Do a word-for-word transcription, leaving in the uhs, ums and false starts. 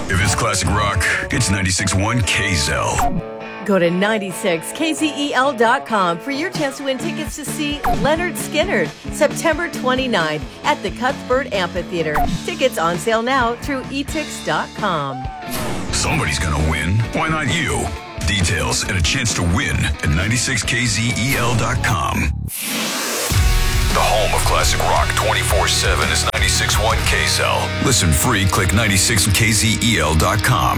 If it's classic rock, it's ninety-six point one K Z L. Go to ninety-six K Z E L dot com for your chance to win tickets to see Leonard Skinner September twenty-ninth at the Cuthbert Amphitheater. Tickets on sale now through e tix dot com. Somebody's gonna win. Why not you? Details and a chance to win at ninety-six K Z E L dot com. The home of classic rock twenty-four seven is ninety-six point one K Z L. Listen free, click ninety-six K Z E L dot com.